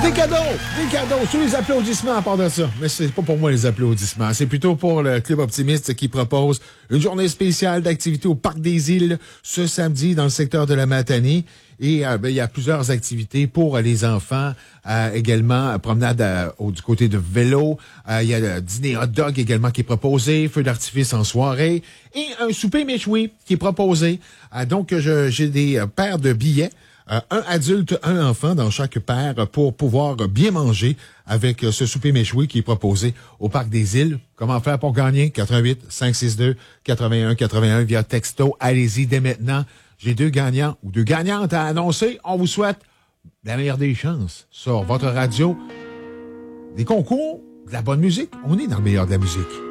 Des cadeaux, sous les applaudissements à part de ça. Mais c'est pas pour moi les applaudissements, c'est plutôt pour le Club Optimiste qui propose une journée spéciale d'activité au Parc des Îles ce samedi dans le secteur de la Matanie. Et il y a plusieurs activités pour les enfants, également promenade du côté de vélo. Il y a le dîner hot dog également qui est proposé, feu d'artifice en soirée et un souper méchoui qui est proposé. Donc j'ai des paires de billets. Un adulte, un enfant dans chaque paire pour pouvoir bien manger avec ce souper méchoui qui est proposé au Parc des Îles. Comment faire pour gagner? 88 562 81 81 via texto. Allez-y dès maintenant. J'ai deux gagnants ou deux gagnantes à annoncer. On vous souhaite la meilleure des chances sur votre radio. Des concours, de la bonne musique. On est dans le meilleur de la musique.